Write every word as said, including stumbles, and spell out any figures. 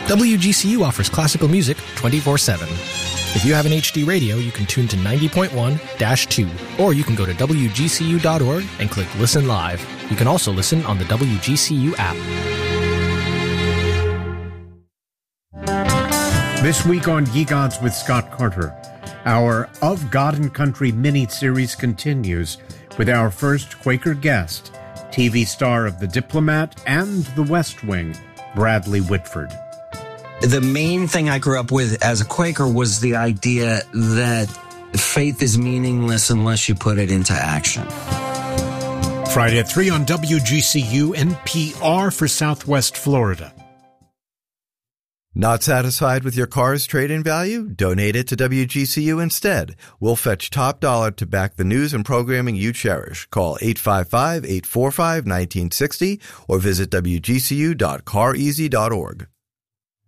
W G C U offers classical music twenty-four seven. If you have an H D radio, you can tune to ninety point one dash two, or you can go to W G C U dot org and click Listen Live. You can also listen on the W G C U app. This week on Geek Odds with Scott Carter, our Of God and Country mini-series continues with our first Quaker guest, T V star of The Diplomat and The West Wing, Bradley Whitford. The main thing I grew up with as a Quaker was the idea that faith is meaningless unless you put it into action. Friday at three on W G C U N P R for Southwest Florida. Not satisfied with your car's trade-in value? Donate it to W G C U instead. We'll fetch top dollar to back the news and programming you cherish. Call eight five five, eight four five, one nine six zero or visit W G C U dot car easy dot org.